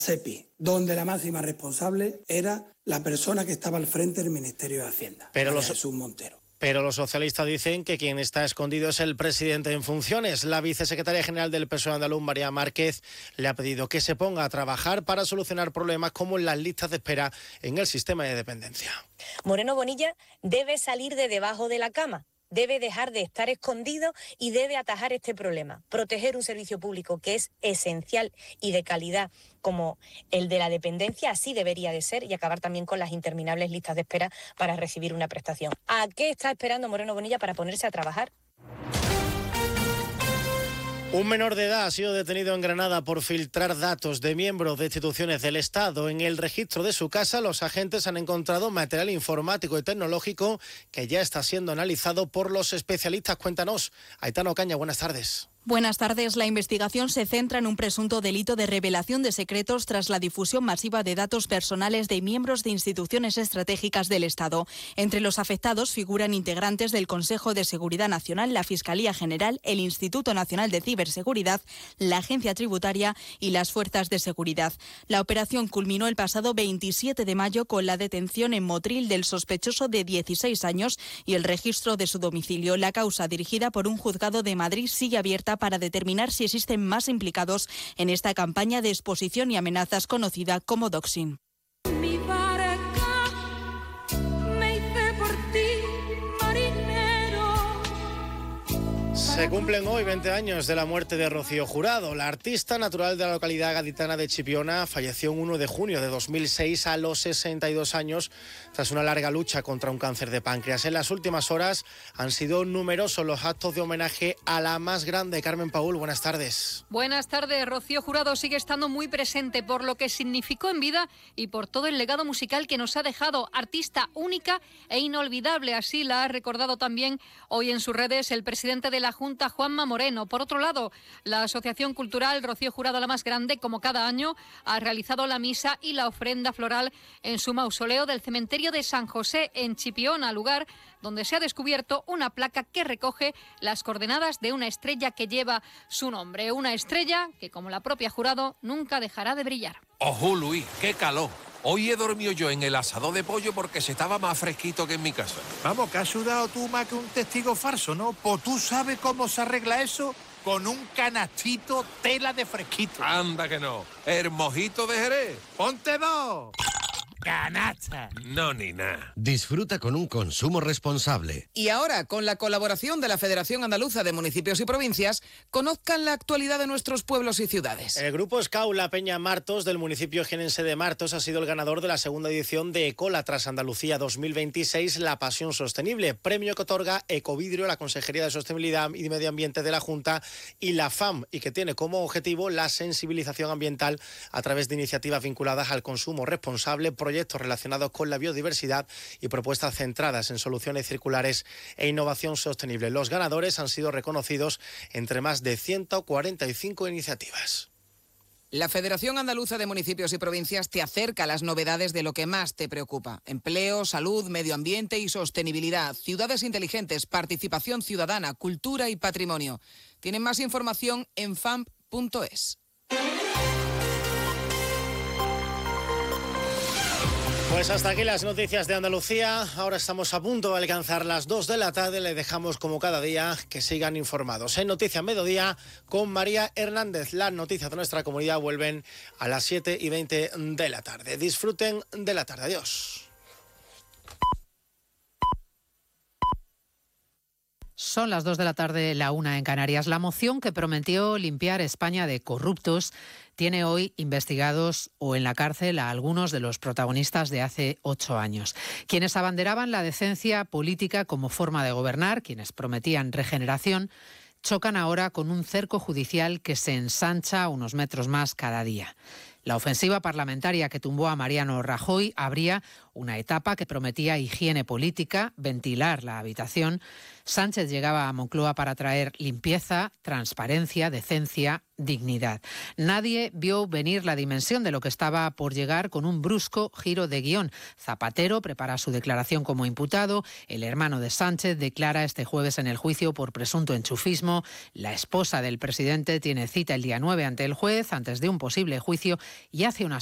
SEPI, donde la máxima responsable era la persona que estaba al frente del Ministerio de Hacienda, Jesús Montero. Pero los socialistas dicen que quien está escondido es el presidente en funciones. La vicesecretaria general del PSOE andaluz, María Márquez, le ha pedido que se ponga a trabajar para solucionar problemas como las listas de espera en el sistema de dependencia. Moreno Bonilla debe salir de debajo de la cama. Debe dejar de estar escondido y debe atajar este problema. Proteger un servicio público que es esencial y de calidad como el de la dependencia, así debería de ser, y acabar también con las interminables listas de espera para recibir una prestación. ¿A qué está esperando Moreno Bonilla para ponerse a trabajar? Un menor de edad ha sido detenido en Granada por filtrar datos de miembros de instituciones del Estado. En el registro de su casa, los agentes han encontrado material informático y tecnológico que ya está siendo analizado por los especialistas. Cuéntanos, Aitana Ocaña, buenas tardes. Buenas tardes. La investigación se centra en un presunto delito de revelación de secretos tras la difusión masiva de datos personales de miembros de instituciones estratégicas del Estado. Entre los afectados figuran integrantes del Consejo de Seguridad Nacional, la Fiscalía General, el Instituto Nacional de Ciberseguridad, la Agencia Tributaria y las Fuerzas de Seguridad. La operación culminó el pasado 27 de mayo con la detención en Motril del sospechoso de 16 años y el registro de su domicilio. La causa, dirigida por un juzgado de Madrid, sigue abierta para determinar si existen más implicados en esta campaña de exposición y amenazas conocida como doxing. Mi barca me hice por ti, marinero. Se cumplen hoy 20 años de la muerte de Rocío Jurado. La artista natural de la localidad gaditana de Chipiona falleció el 1 de junio de 2006 a los 62 años tras una larga lucha contra un cáncer de páncreas. En las últimas horas han sido numerosos los actos de homenaje a la más grande. Carmen Paúl, buenas tardes. Buenas tardes. Rocío Jurado sigue estando muy presente por lo que significó en vida y por todo el legado musical que nos ha dejado. Artista única e inolvidable, así la ha recordado también hoy en sus redes el presidente de la Junta, Juanma Moreno. Por otro lado, la Asociación Cultural Rocío Jurado, la más grande, como cada año, ha realizado la misa y la ofrenda floral en su mausoleo del cementerio de San José en Chipiona, lugar donde se ha descubierto una placa que recoge las coordenadas de una estrella que lleva su nombre. Una estrella que, como la propia Jurado, nunca dejará de brillar. ¡Ojo, Luis! ¡Qué calor! Hoy he dormido yo en el asador de pollo porque se estaba más fresquito que en mi casa. Vamos, que has sudado tú más que un testigo falso, ¿no? Pues tú sabes cómo se arregla eso con un canastito tela de fresquito. Anda que no. El mojito de Jerez. ¡Ponte dos! ¡Canasta! No, ni nada. Disfruta con un consumo responsable. Y ahora, con la colaboración de la Federación Andaluza de Municipios y Provincias, conozcan la actualidad de nuestros pueblos y ciudades. El grupo Scout La Peña Martos del municipio jienense de Martos ha sido el ganador de la segunda edición de Ecólatras Andalucía 2026, La Pasión Sostenible, premio que otorga Ecovidrio, la Consejería de Sostenibilidad y Medio Ambiente de la Junta, y la FAM, y que tiene como objetivo la sensibilización ambiental a través de iniciativas vinculadas al consumo responsable, proyectos relacionados con la biodiversidad y propuestas centradas en soluciones circulares e innovación sostenible. Los ganadores han sido reconocidos entre más de 145 iniciativas. La Federación Andaluza de Municipios y Provincias te acerca a las novedades de lo que más te preocupa. Empleo, salud, medio ambiente y sostenibilidad, ciudades inteligentes, participación ciudadana, cultura y patrimonio. Tienen más información en famp.es. Pues hasta aquí las noticias de Andalucía. Ahora estamos a punto de alcanzar las 2 de la tarde. Les dejamos como cada día que sigan informados. En Noticias Mediodía con María Hernández. Las noticias de nuestra comunidad vuelven a las 7:20 de la tarde. Disfruten de la tarde. Adiós. Son las 2 de la tarde, la 1 en Canarias. La moción que prometió limpiar España de corruptos tiene hoy investigados o en la cárcel a algunos de los protagonistas de hace 8 años. Quienes abanderaban la decencia política como forma de gobernar, quienes prometían regeneración, chocan ahora con un cerco judicial que se ensancha unos metros más cada día. La ofensiva parlamentaria que tumbó a Mariano Rajoy abría una etapa que prometía higiene política, ventilar la habitación. Sánchez llegaba a Moncloa para traer limpieza, transparencia, decencia, dignidad. Nadie vio venir la dimensión de lo que estaba por llegar con un brusco giro de guión. Zapatero prepara su declaración como imputado, el hermano de Sánchez declara este jueves en el juicio por presunto enchufismo, la esposa del presidente tiene cita el día 9 ante el juez antes de un posible juicio y hace unas